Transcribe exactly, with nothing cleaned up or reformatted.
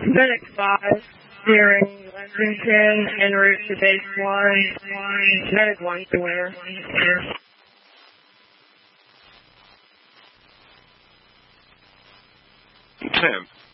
Medic five, nearing Lexington en route to base one. Medic one, clear. Tim.